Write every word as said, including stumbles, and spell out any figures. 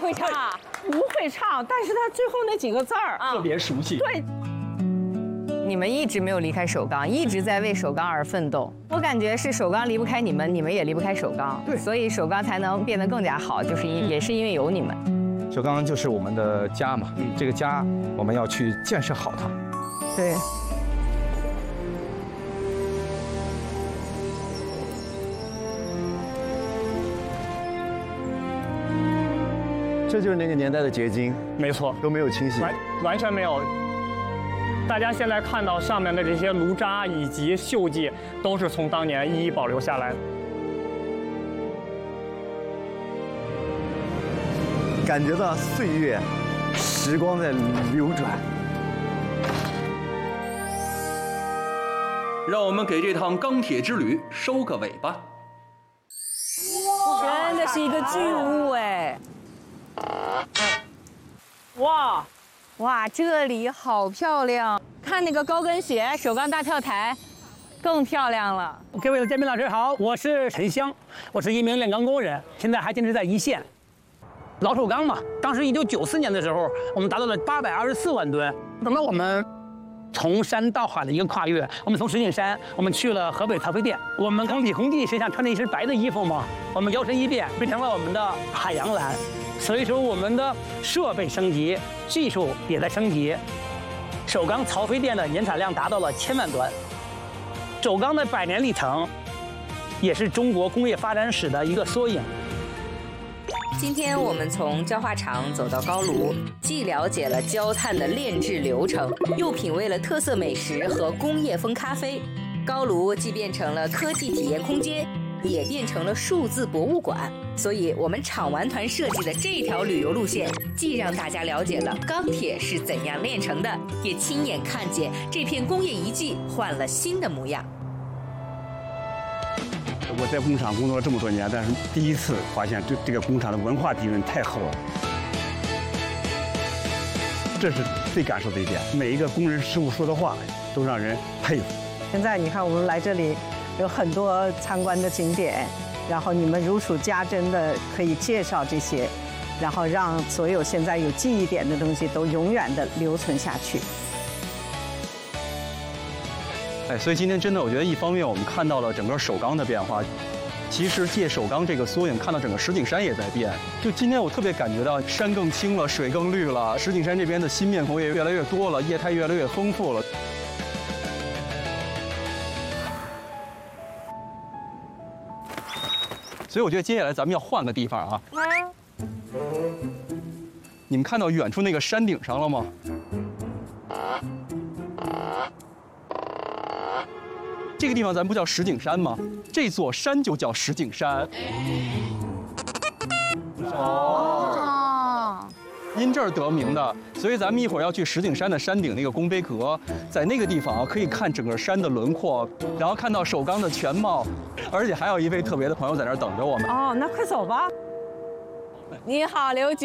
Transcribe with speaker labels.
Speaker 1: 会唱啊？
Speaker 2: 不会唱，但是他最后那几个字儿
Speaker 3: 特别熟悉。
Speaker 2: 对。
Speaker 1: 你们一直没有离开首钢，一直在为首钢而奋斗。我感觉是首钢离不开你们，你们也离不开首钢。
Speaker 3: 对，
Speaker 1: 所以首钢才能变得更加好，就是因也是因为有你们。
Speaker 3: 首钢就是我们的家嘛，嗯，这个家我们要去建设好它。
Speaker 2: 对。
Speaker 4: 这就是那个年代的结晶，
Speaker 5: 没错，
Speaker 4: 都没有清洗，
Speaker 5: 完完全没有。大家现在看到上面的这些炉渣以及锈迹，都是从当年一一保留下来的。
Speaker 4: 感觉到岁月、时光在流转。
Speaker 6: 让我们给这趟钢铁之旅收个尾巴。
Speaker 1: 真的是一个巨物哎！
Speaker 2: 哇！
Speaker 1: 哇，这里好漂亮！看那个高跟鞋，首钢大跳台，更漂亮了。
Speaker 7: 各位嘉宾老师好，我是陈香，我是一名炼钢工人，现在还坚持在一线。老首钢嘛，当时一九九四年的时候，我们达到了八百二十四万吨。等到我们从山到海的一个跨越，我们从石景山，我们去了河北曹妃甸，我们从李洪基身上穿着一身白的衣服嘛，我们摇身一变变成了我们的海洋蓝。所以说，我们的设备升级，技术也在升级。首钢曹妃甸的年产量达到了千万吨，首钢的百年历程，也是中国工业发展史的一个缩影。
Speaker 8: 今天我们从焦化厂走到高炉，既了解了焦炭的炼制流程，又品味了特色美食和工业风咖啡。高炉既变成了科技体验空间，也变成了数字博物馆。所以我们厂玩团设计的这条旅游路线，既让大家了解了钢铁是怎样炼成的，也亲眼看见这片工业遗迹换了新的模样。
Speaker 9: 我在工厂工作了这么多年，但是第一次发现这这个工厂的文化底蕴太厚了，这是最感受的一点。每一个工人师傅说的话都让人佩服。
Speaker 2: 现在你看我们来这里有很多参观的景点，然后你们如数家珍的可以介绍这些，然后让所有现在有记忆点的东西都永远的留存下去。
Speaker 3: 哎，所以今天真的，我觉得一方面我们看到了整个首钢的变化，其实借首钢这个缩影，看到整个石景山也在变。就今天我特别感觉到山更青了，水更绿了，石景山这边的新面孔也越来越多了，业态越来越丰富了。所以我觉得接下来咱们要换个地方啊。你们看到远处那个山顶上了吗？这个地方咱不叫石景山吗？这座山就叫石景山。哦，因这儿得名的，所以咱们一会儿要去石景山的山顶那个宫碑阁，在那个地方啊，可以看整个山的轮廓，然后看到首钢的全貌，而且还有一位特别的朋友在那儿等着我们。
Speaker 2: 哦，那快走吧。
Speaker 1: 你好，刘局。